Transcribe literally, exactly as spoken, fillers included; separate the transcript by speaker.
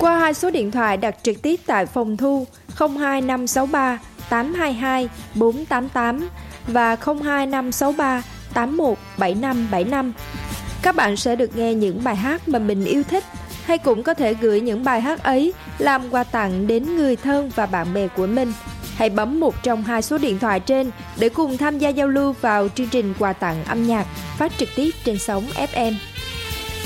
Speaker 1: qua hai số điện thoại đặt trực tiếp tại phòng thu không hai năm sáu ba tám hai hai bốn tám tám và không hai năm sáu ba tám một bảy năm bảy năm. Các bạn sẽ được nghe những bài hát mà mình yêu thích, hay cũng có thể gửi những bài hát ấy làm quà tặng đến người thân và bạn bè của mình. Hãy bấm một trong hai số điện thoại trên để cùng tham gia giao lưu vào chương trình quà tặng âm nhạc phát trực tiếp trên sóng ép em.